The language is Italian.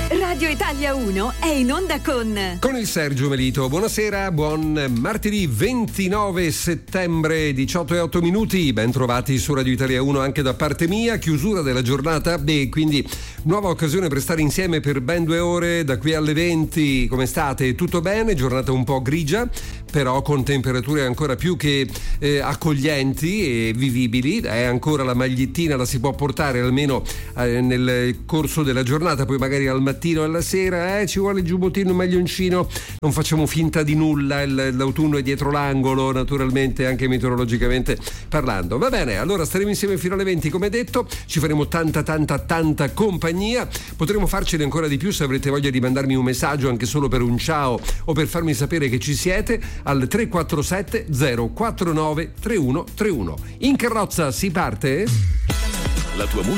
Radio Italia 1 è in onda con il Sergio Melito. Buonasera, buon martedì 29 settembre, 18:08. Ben trovati su Radio Italia 1 anche da parte mia. Chiusura della giornata e quindi nuova occasione per stare insieme per ben 2 ore da qui alle 20. Come state? Tutto bene? Giornata un po' grigia, però con temperature ancora più che accoglienti e vivibili. Ancora la magliettina la si può portare almeno nel corso della giornata, poi magari al mattino e alla sera ci vuole il giubbottino, il maglioncino, non facciamo finta di nulla, l'autunno è dietro l'angolo, naturalmente anche meteorologicamente parlando. Va bene, allora staremo insieme fino alle 20 come detto, ci faremo tanta compagnia, potremo farcene ancora di più se avrete voglia di mandarmi un messaggio anche solo per un ciao o per farmi sapere che ci siete al 347 049 3131. In carrozza si parte? La tua musica